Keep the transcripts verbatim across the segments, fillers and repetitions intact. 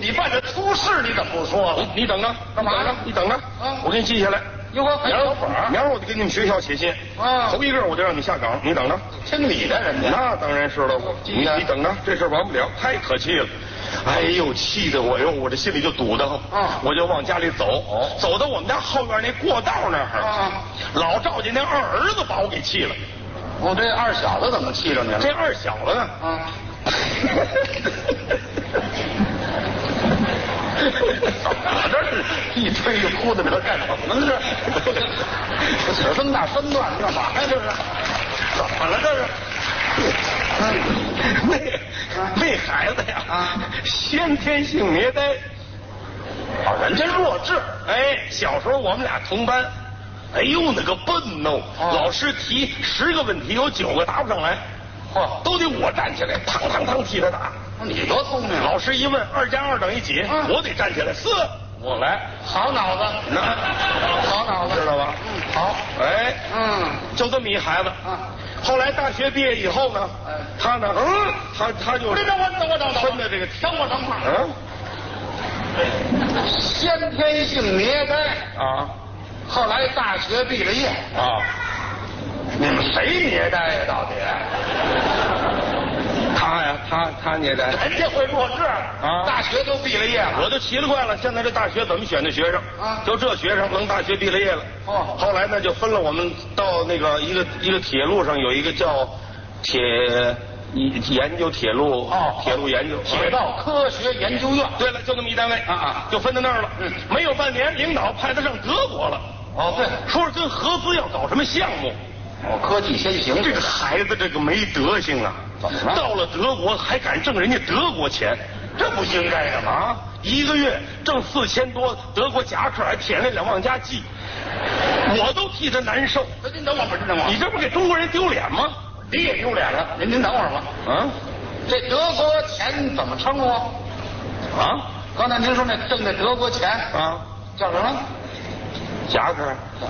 你办这出事你怎么不说了？ 你等着， 干嘛呢？ 你等着， 啊， 我给你记下来。 哟呵， 明儿明儿我就给你们学校写信啊， 头一个我就让你下岗，你等着。 听你的，人家那当然是了，你你等着，这事完不了，太可气了。哎呦，气得我哟，我这心里就堵得慌。 啊， 我就往家里走，走到我们家后院那过道那儿。 啊， 老赵家那二儿子把我给气了。 我这二小子怎么气着你了？ 这二小子呢？ 啊。怎么这是一吹一哭的，这干什么呢？这使这么大身段干嘛呀？这是怎么了？这是？ 那那孩子呀， 啊， 先天性虐呆。 哦，人家弱智。 哎，小时候我们俩同班，哎呦那个笨哦， 哦老师提十个问题有九个答不上来， 嚯， 都得我站起来，嘡嘡嘡替他答。 你多聪明！ 老师一问二加二等于几， 嗯， 我得站起来四，我来。 好脑子， 那好脑子， 知道吧？ 嗯，好。 哎， 嗯， 就这么一孩子。 啊， 后来大学毕业以后呢， 哎， 他呢，嗯，他他就等我等我等我分的这个， 等我等会儿。 嗯， 先天性虐呆啊， 后来大学毕了业啊， 你们谁虐呆呀？到底？ 他呀，他他虐呆， 人家会弱智啊， 大学都毕了业了， 我就奇了怪了，现在这大学怎么选的学生啊？ 就这学生能大学毕了业了。 哦， 后来呢就分了我们到那个一个一个铁路上有一个叫铁研究铁路哦， 铁路研究铁道科学研究院。 对了，就这么一单位啊啊， 就分到那儿了。 嗯， 没有半年，领导派他上德国了。 哦，对， 说是跟合资要搞什么项目。 哦，科技先行。 这个孩子这个没德行啊！ 怎么了？ 到了德国还敢挣人家德国钱， 这不应该的吗？ 啊，一个月挣四千多，德国夹克还舔着脸往家寄，我都替他难受。 您等会儿吧，您等会儿。 你这不给中国人丢脸吗？ 你也丢脸了。您您等会儿吧。 啊， 这德国钱怎么称呼？ 啊， 刚才您说那挣那德国钱啊， 叫什么？ 夹克。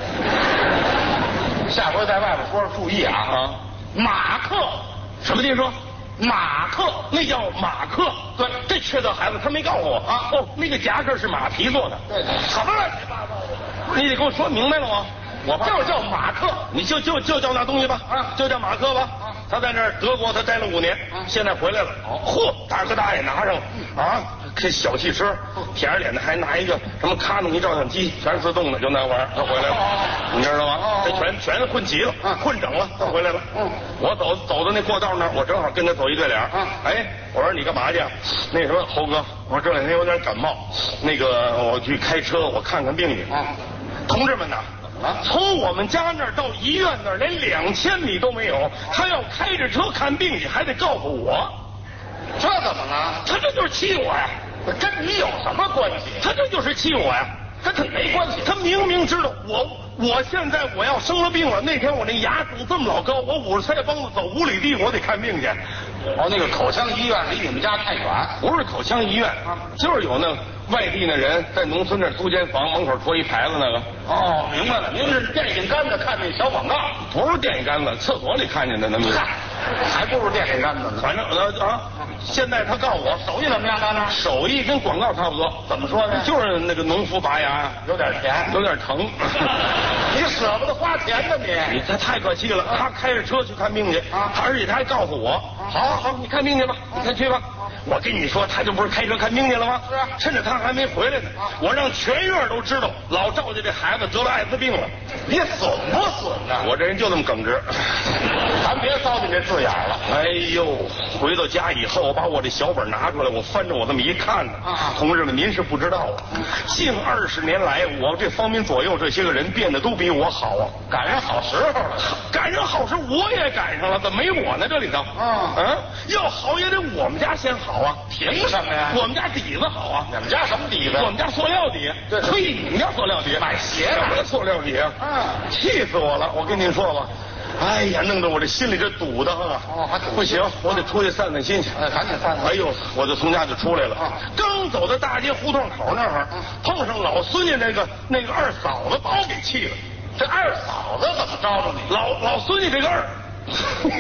下回在外边说注意啊！ 啊， 马克。 什么？您说？ 马克， 那叫马克。 对， 这缺德孩子他没告诉我啊。 哦，那个夹克是马皮做的。 对，什么乱七八糟的？ 你得给我说明白了吗？我就叫马克， 你就就就叫那东西吧， 啊， 就叫马克吧。 啊， 他在那儿德国，他待了五年， 啊， 现在回来了。 哦， 嚯，大哥大也拿上了，啊，这小汽车，舔着脸的还拿一个什么卡农仪照相机，全是自动的，就那玩意儿，他回来了，你知道吗？这全全混齐了，混整了，他回来了。 嗯， 我走走到那过道那儿，我正好跟他走一对脸。 啊， 哎，我说你干嘛去？那什么，猴哥，我说这两天有点感冒，那个我去开车，我看看病去。 啊， 同志们呐。 啊， 从我们家那儿到医院那儿连两千米都没有，他要开着车看病去，还得告诉我， 这怎么了？ 他这就是气我呀！ 跟你有什么关系？ 他这就是气我呀！ 跟他没关系。 他明明知道我，我现在我要生了病了，那天我那牙肿这么老高，我捂着腮帮子走五里地，我得看病去。 哦，那个口腔医院离你们家太远， 不是口腔医院， 啊， 就是有那外地那人在农村那儿租间房，门口戳一牌子那个。 哦，明白了，您是电线杆子看那小广告， 不是电线杆子，厕所里看见的那么。 嗨，还不如电线杆子呢。 反正呃啊，现在他告诉我手艺怎么样，大那手艺跟广告差不多。 怎么说呢？ 就是那个农夫拔牙， 有点甜， 有点疼。 你舍不得花钱呢你？ 你这太可气了！他开着车去看病去， 啊， 而且他还告诉我，好好好，你看病去吧，你先去吧。我跟你说，他就不是开车看病去了吗？ 是啊， 趁着他还没回来呢，我让全院都知道老赵家这孩子得了艾滋病了。 你损不损呢？ 我这人就这么耿直。 咱别糟践这字眼了。 哎呦，回到家以后，我把我这小本拿出来，我翻着我这么一看呢。 啊， 同志们，您是不知道啊，近二十年来，我这方面左右这些个人变得都比我好啊， 赶上好时候了。 赶上好时我也赶上了，怎么没我呢？这里头， 啊， 嗯，要好也得我们家先好啊。 凭什么呀？ 我们家底子好啊。 你们家什么底子？ 我们家塑料底。 对， 呸！你们家塑料底？ 买鞋的。 什么塑料底啊？ 啊， 气死我了！我跟您说吧，哎呀，弄得我这心里这堵得慌啊！ 哦，还堵不行，我得出去散散心去。 哎，赶紧散散。 哎呦，我就从家就出来了。 啊， 刚走到大街胡同口那儿，碰上老孙家那个那个二嫂子，把我给气了。 这二嫂子怎么招着你？ 老老孙家这个二。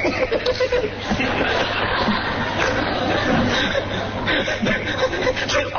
这老